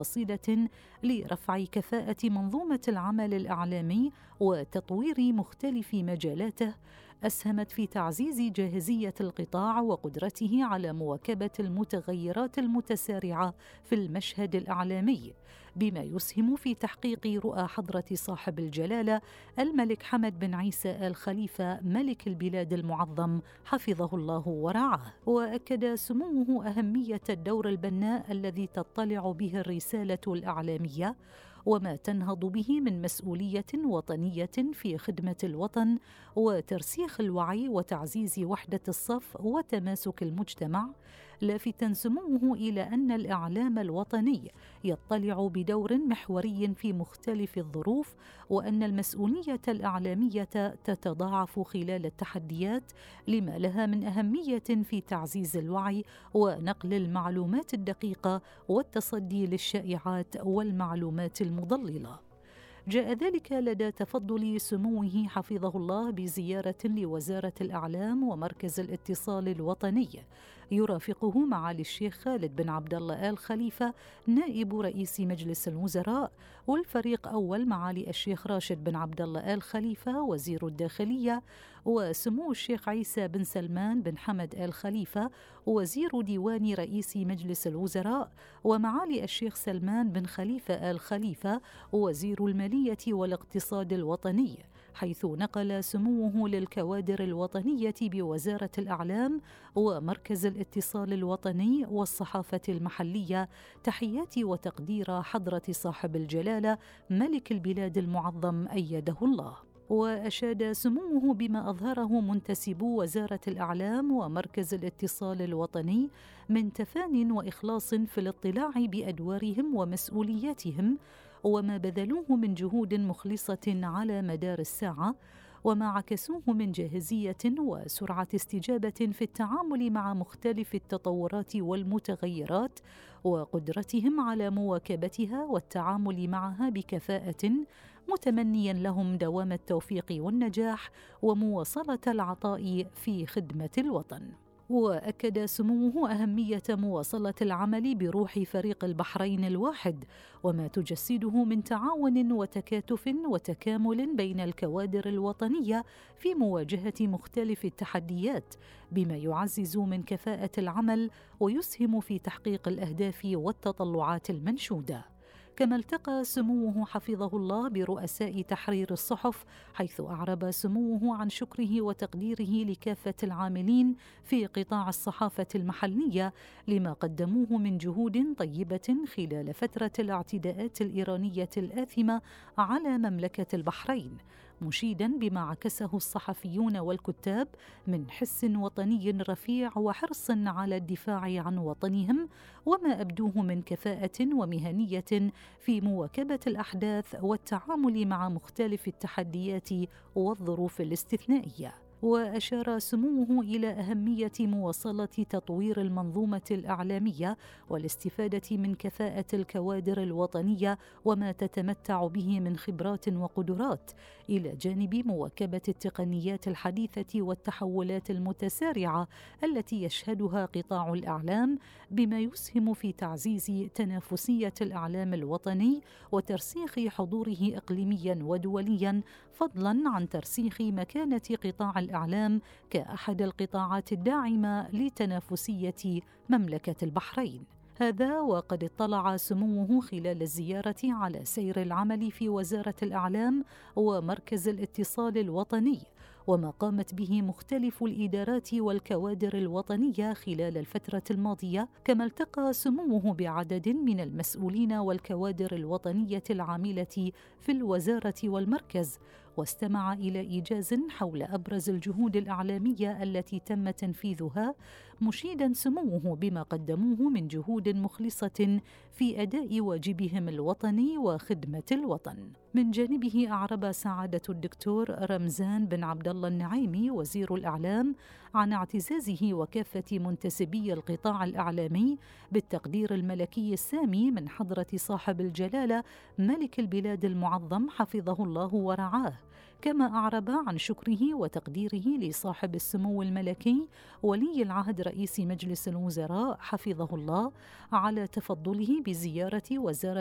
وسيلة لرفع كفاءة منظومة العمل الإعلامي وتطوير مختلف مجالاته، أسهمت في تعزيز جاهزية القطاع وقدرته على مواكبة المتغيرات المتسارعة في المشهد الإعلامي، بما يسهم في تحقيق رؤى حضرة صاحب الجلالة الملك حمد بن عيسى آل خليفة ملك البلاد المعظم حفظه الله ورعاه. وأكد سموه أهمية الدور البناء الذي تطلع به الرسالة الإعلامية وما تنهض به من مسؤولية وطنية في خدمة الوطن وترسيخ الوعي وتعزيز وحدة الصف وتماسك المجتمع، لافتا سموه إلى أن الإعلام الوطني يطلع بدور محوري في مختلف الظروف، وأن المسؤولية الإعلامية تتضاعف خلال التحديات لما لها من أهمية في تعزيز الوعي ونقل المعلومات الدقيقة والتصدي للشائعات والمعلومات المضللة. جاء ذلك لدى تفضل سموه حفظه الله بزيارة لوزارة الإعلام ومركز الاتصال الوطني يرافقه معالي الشيخ خالد بن عبد الله آل خليفة نائب رئيس مجلس الوزراء، والفريق أول معالي الشيخ راشد بن عبد الله آل خليفة وزير الداخلية، وسمو الشيخ عيسى بن سلمان بن حمد آل خليفة وزير ديوان رئيس مجلس الوزراء، ومعالي الشيخ سلمان بن خليفة آل خليفة وزير المالية والاقتصاد الوطني، حيث نقل سموه للكوادر الوطنية بوزارة الإعلام ومركز الاتصال الوطني والصحافة المحلية تحيات وتقدير حضرة صاحب الجلالة ملك البلاد المعظم أيده الله. وأشاد سموه بما أظهره منتسبو وزارة الإعلام ومركز الاتصال الوطني من تفان وإخلاص في الاطلاع بأدوارهم ومسؤولياتهم، وما بذلوه من جهود مخلصة على مدار الساعة، وما عكسوه من جاهزية وسرعة استجابة في التعامل مع مختلف التطورات والمتغيرات، وقدرتهم على مواكبتها والتعامل معها بكفاءة، متمنيا لهم دوام التوفيق والنجاح ومواصلة العطاء في خدمة الوطن. وأكد سموه أهمية مواصلة العمل بروح فريق البحرين الواحد، وما تجسده من تعاون وتكاتف وتكامل بين الكوادر الوطنية في مواجهة مختلف التحديات، بما يعزز من كفاءة العمل ويسهم في تحقيق الأهداف والتطلعات المنشودة. كما التقى سموه حفظه الله برؤساء تحرير الصحف، حيث أعرب سموه عن شكره وتقديره لكافة العاملين في قطاع الصحافة المحلية لما قدموه من جهود طيبة خلال فترة الاعتداءات الإيرانية الآثمة على مملكة البحرين، مشيدا بما عكسه الصحفيون والكتاب من حس وطني رفيع وحرص على الدفاع عن وطنهم، وما أبدوه من كفاءة ومهنية في مواكبة الأحداث والتعامل مع مختلف التحديات والظروف الاستثنائية. وأشار سموه إلى أهمية مواصلة تطوير المنظومة الإعلامية والاستفادة من كفاءة الكوادر الوطنية وما تتمتع به من خبرات وقدرات، إلى جانب مواكبة التقنيات الحديثة والتحولات المتسارعة التي يشهدها قطاع الإعلام، بما يسهم في تعزيز تنافسية الإعلام الوطني وترسيخ حضوره إقليميا ودوليا، فضلا عن ترسيخ مكانة قطاع الإعلام كأحد القطاعات الداعمة لتنافسية مملكة البحرين. هذا وقد اطلع سموه خلال الزيارة على سير العمل في وزارة الإعلام ومركز الاتصال الوطني وما قامت به مختلف الإدارات والكوادر الوطنية خلال الفترة الماضية، كما التقى سموه بعدد من المسؤولين والكوادر الوطنية العاملة في الوزارة والمركز، واستمع إلى إيجاز حول أبرز الجهود الإعلامية التي تم تنفيذها، مشيدا سموه بما قدموه من جهود مخلصة في أداء واجبهم الوطني وخدمة الوطن. من جانبه أعرب سعادة الدكتور رمزان بن عبد الله النعيمي وزير الإعلام عن اعتزازه وكافة منتسبي القطاع الإعلامي بالتقدير الملكي السامي من حضرة صاحب الجلالة ملك البلاد المعظم حفظه الله ورعاه، كما أعرب عن شكره وتقديره لصاحب السمو الملكي ولي العهد رئيس مجلس الوزراء حفظه الله على تفضله بزيارة وزارة